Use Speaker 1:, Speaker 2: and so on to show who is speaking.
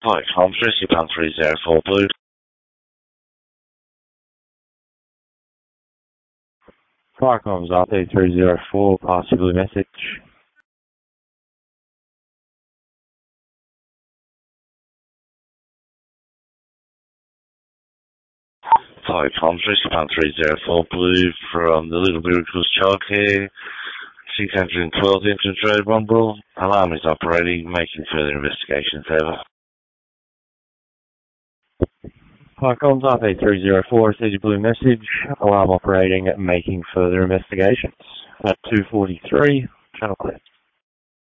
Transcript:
Speaker 1: Hi, I'm 304 Blue.
Speaker 2: Firecoms RP304, pass your blue message.
Speaker 1: Hi, I'm 304 Blue from the Little Miracles Childcare, 612 Infant Road, Womble. Alarm is operating, making further investigations over.
Speaker 2: Firecoms RP304, received your blue message. Alarm operating, making further investigations. At 2:43, channel clear.